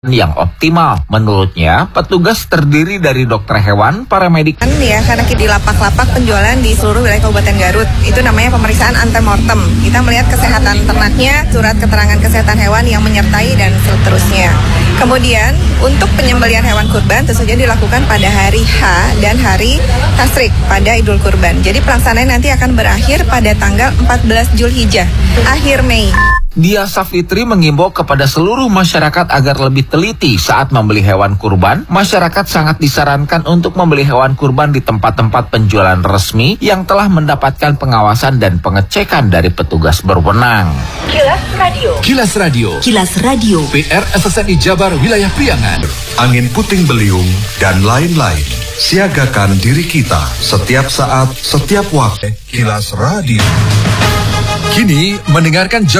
yang optimal. Menurutnya, petugas terdiri dari dokter hewan, paramedik, ya, karena di lapak-lapak penjualan di seluruh wilayah Kabupaten Garut, itu namanya pemeriksaan antemortem. Kita melihat kesehatan ternaknya, surat keterangan kesehatan hewan yang menyertai, dan seterusnya. Kemudian, untuk penyembelihan hewan kurban tentu saja dilakukan pada hari H dan hari Tasrik pada Idul Kurban. Jadi pelaksanaan nanti akan berakhir pada tanggal 14 Zulhijjah, akhir Mei. Dia Safitri mengimbau kepada seluruh masyarakat agar lebih teliti saat membeli hewan kurban. Masyarakat sangat disarankan untuk membeli hewan kurban di tempat-tempat penjualan resmi yang telah mendapatkan pengawasan dan pengecekan dari petugas berwenang. Kilas Radio. Kilas Radio. Kilas Radio. PR SSNI Jabar Wilayah Priangan. Angin puting beliung dan lain-lain. Siagakan diri kita setiap saat, setiap waktu. Kilas Radio. Kini mendengarkan